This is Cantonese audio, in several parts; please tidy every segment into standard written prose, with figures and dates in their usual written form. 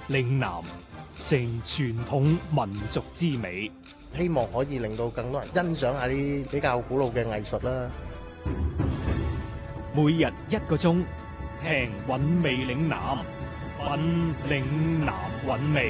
嶺南成傳統民族之美， 希望可以令到更多人欣賞下啲比較古老嘅藝術啦。 每日1個鐘，聽韻味嶺南，品嶺南韻味。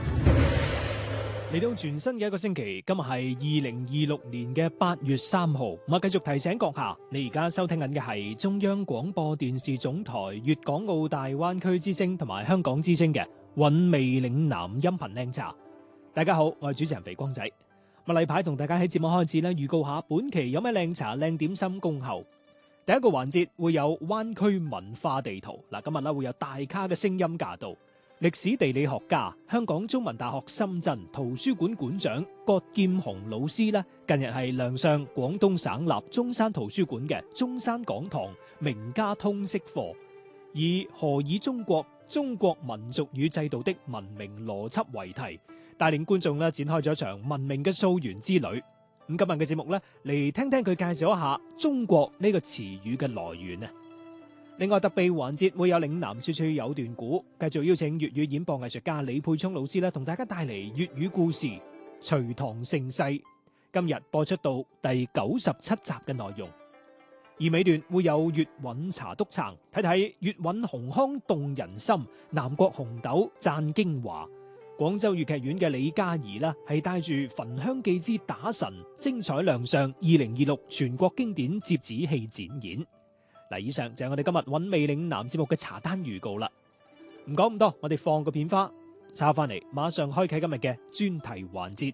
嚟到全新嘅一個星期，今日係2026年嘅8月3號。我繼續提醒閣下，你而家收聽緊嘅係中央廣播電視總台粵港澳大灣區之聲同埋香港之聲嘅韻味嶺南音頻靚茶。大家好，我係主持人肥光仔。例牌同大家喺節目開始咧，預告下本期有咩靚茶靚點心恭候。第一個環節會有灣區文化地圖。今日會有大咖嘅聲音駕到。歷史地理學家、香港中文大學深圳圖書館館長葛劍雄老師咧，近日係亮相廣東省立中山圖書館嘅中山講堂名家通識課，以何以中國、中國民族與制度的文明邏輯為題，帶領觀眾咧展開咗一場文明嘅溯源之旅。咁今日嘅節目咧，嚟聽聽佢介紹一下中國呢個詞語嘅來源啊！另外特備環節會有嶺南處處有段古，繼續邀請粵語演播藝術家李沛聰老師咧，同大家帶嚟粵語故事《隋唐盛世》，今日播出到第97集嘅內容。而尾段會有粵韻茶督撐，睇睇粵韻洪腔動人心，南國紅豆讚京華。廣州粵劇院嘅李嘉怡啦，係帶住《焚香記之打神》精彩亮相2026全國經典折子戲展演。以上就係我哋今日韻味嶺南節目嘅茶單預告啦。唔講咁多，我哋放個片花，抄翻嚟，馬上開啟今日嘅專題環節。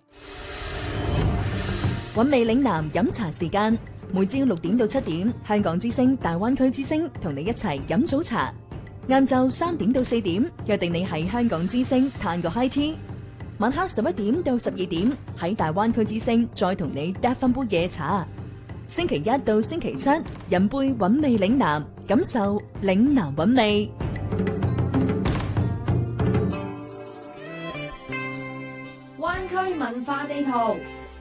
韻味嶺南飲茶時間，每朝6點到7點，香港之聲、大灣區之聲同你一齊飲早茶。晏晝3點到4點，約定你喺香港之聲嘆個 high tea。晚黑11點到12點，喺大灣區之聲再同你嗒翻杯夜茶。星期一到星期七，飲杯韻味嶺南，感受嶺南韻味。 灣區文化地圖。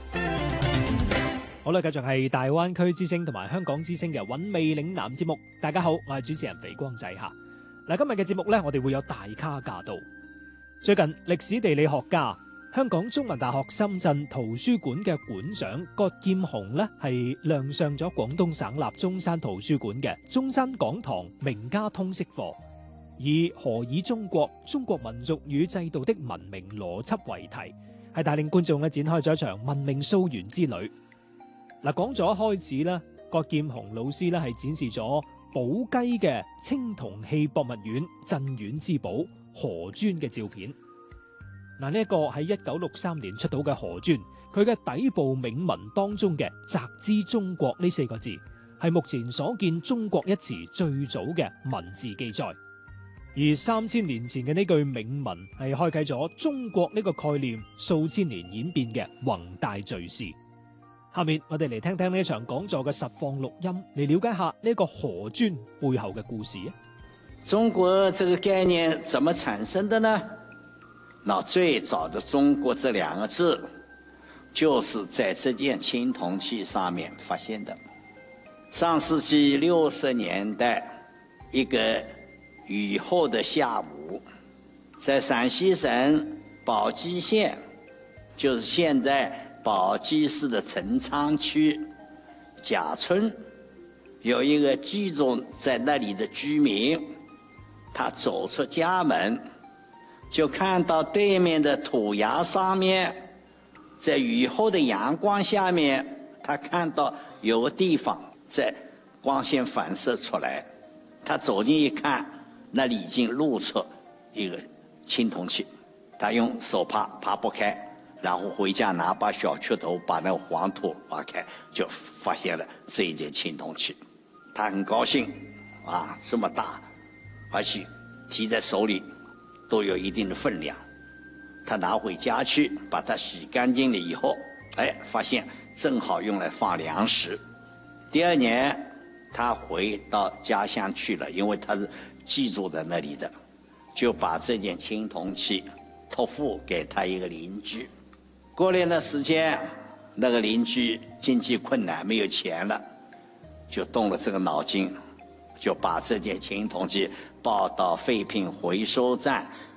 好啦，繼續係大灣區之聲同埋香港之聲嘅韻味嶺南節目。大家好，我係主持人肥光仔吓。今日嘅節目呢，我哋會有大咖駕到。最近歷史地理學家、香港中文大學深圳圖書館嘅館長葛劍雄呢，係亮相咗廣東省立中山圖書館嘅中山講堂名家通識課，以何以中國、中國民族與制度的文明邏輯為題，係帶領觀眾咧展開咗一場文明溯源之旅。講咗開始咧，葛劍雄老師咧係展示咗寶雞嘅青銅器博物院鎮院之寶何尊嘅照片。呢一個喺1963年出到嘅何尊，佢嘅底部銘文當中嘅「澤之中國」呢4個字，係目前所見中國一詞最早嘅文字記載。而3000年前嘅呢句銘文係開啟咗中國呢個概念數千年演變嘅宏大敘事。下面我哋嚟聽聽呢一場講座嘅實況錄音，嚟了解下呢個何尊背後嘅故事。 中國這個概念怎麼產生的呢？那最早的中國這2個字，就是在這件青銅器上面發現的。上世紀60年代，一個雨後的下午，在陝西省寶雞縣，就是現在寶雞市的陳倉區賈村，有一個居住在那裡的居民，他走出家門，就看到對面的土崖上面，在雨後的陽光下面，他看到有個地方在光線反射出來，他走近一看，那裡已經露出一個青銅器，他用手扒不開，然後回家拿把小鍬頭把那個黃土挖開，就發現了這一件青銅器。他很高興，這麼大，而且提在手裡都有一定的分量。他拿回家去，把它洗乾淨了以後，發現正好用來放糧食。第2年，他回到家鄉去了，因為他是寄住在那裡的，就把這件青銅器託付給他一個鄰居。過年的時間，那個鄰居經濟困難，沒有錢了，就動了這個腦筋，就把這件青銅器抱到廢品回收站